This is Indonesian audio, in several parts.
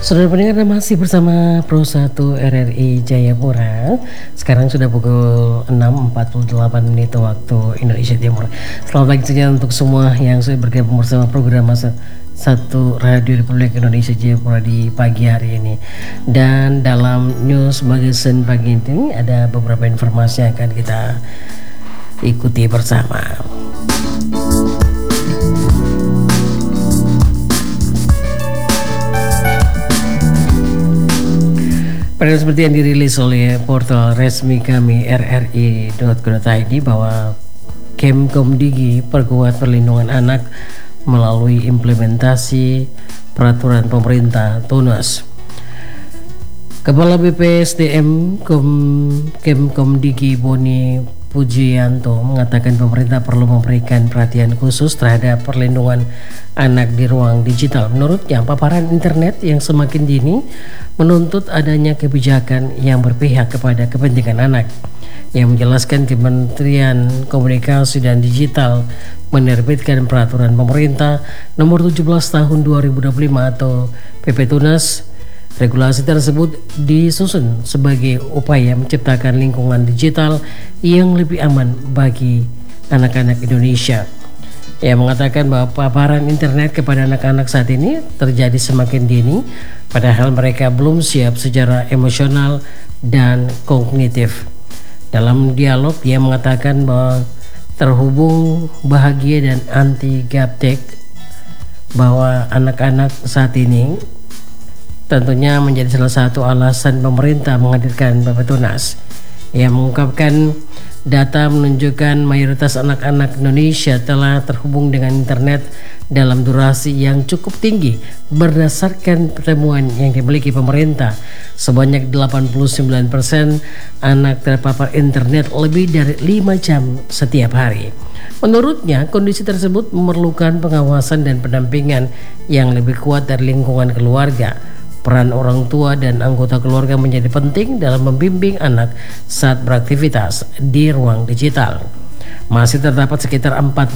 Saudara pendengar, masih bersama Pro 1 RRI Jayapura. Sekarang sudah pukul 6.48 waktu Indonesia Timur. Selamat pagi saja untuk semua yang sudah bergabung bersama program Masa 1 Radio Republik Indonesia Jayapura di pagi hari ini. Dan dalam news magazine pagi ini ada beberapa informasi yang akan kita ikuti bersama. Pada seperti yang dirilis oleh portal resmi kami rri.co.id bahwa Kemkomdigi perkuat perlindungan anak melalui implementasi peraturan pemerintah Tunas. Kepala BPSDM Kemkomdigi Boni Pujianto mengatakan pemerintah perlu memberikan perhatian khusus terhadap perlindungan anak di ruang digital. Menurutnya, paparan internet yang semakin dini menuntut adanya kebijakan yang berpihak kepada kepentingan anak. Yang menjelaskan Kementerian Komunikasi dan Digital menerbitkan peraturan pemerintah nomor 17 tahun 2025 atau PP Tunas. Regulasi tersebut disusun sebagai upaya menciptakan lingkungan digital yang lebih aman bagi anak-anak Indonesia. Ia mengatakan bahwa paparan internet kepada anak-anak saat ini terjadi semakin dini, padahal mereka belum siap secara emosional dan kognitif. Dalam dialog, ia mengatakan bahwa terhubung bahagia dan anti gaptek bahwa anak-anak saat ini tentunya menjadi salah satu alasan pemerintah menghadirkan PP Tunas. Ia mengungkapkan data menunjukkan mayoritas anak-anak Indonesia telah terhubung dengan internet dalam durasi yang cukup tinggi. Berdasarkan pertemuan yang dimiliki pemerintah, sebanyak 89% anak terpapar internet lebih dari 5 jam setiap hari. Menurutnya, kondisi tersebut memerlukan pengawasan dan pendampingan yang lebih kuat dari lingkungan keluarga. Peran orang tua dan anggota keluarga menjadi penting dalam membimbing anak saat beraktivitas di ruang digital. Masih terdapat sekitar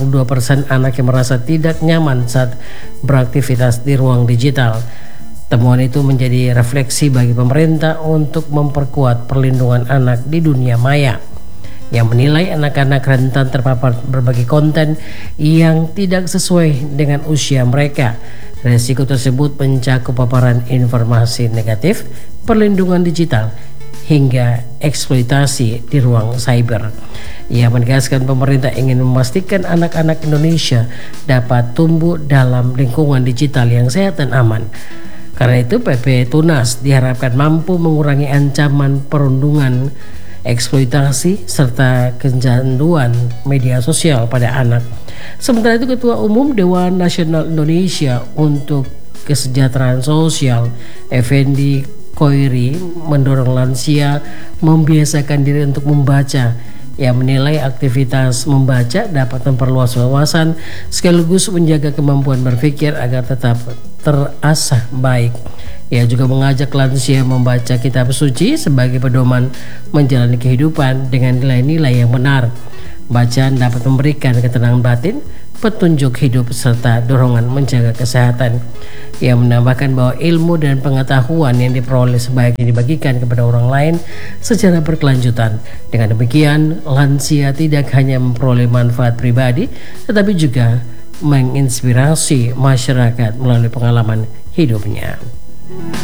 42% anak yang merasa tidak nyaman saat beraktivitas di ruang digital. Temuan itu menjadi refleksi bagi pemerintah untuk memperkuat perlindungan anak di dunia maya, yang menilai anak-anak rentan terpapar berbagai konten yang tidak sesuai dengan usia mereka. Resiko tersebut mencakup paparan informasi negatif, perlindungan digital, hingga eksploitasi di ruang cyber. Ia menegaskan pemerintah ingin memastikan anak-anak Indonesia dapat tumbuh dalam lingkungan digital yang sehat dan aman. Karena itu, PP Tunas diharapkan mampu mengurangi ancaman perundungan, eksploitasi, serta kecanduan media sosial pada anak. Sementara itu, Ketua Umum Dewan Nasional Indonesia untuk Kesejahteraan Sosial, Effendi Koiri, mendorong lansia membiasakan diri untuk membaca. Ia menilai aktivitas membaca dapat memperluas wawasan sekaligus menjaga kemampuan berpikir agar tetap terasah baik. Ia juga mengajak lansia membaca kitab suci sebagai pedoman menjalani kehidupan dengan nilai-nilai yang benar. Bacaan dapat memberikan ketenangan batin, petunjuk hidup, serta dorongan menjaga kesehatan. Ia menambahkan bahwa ilmu dan pengetahuan yang diperoleh sebaiknya dibagikan kepada orang lain secara berkelanjutan. Dengan demikian, lansia tidak hanya memperoleh manfaat pribadi, tetapi juga menginspirasi masyarakat melalui pengalaman hidupnya.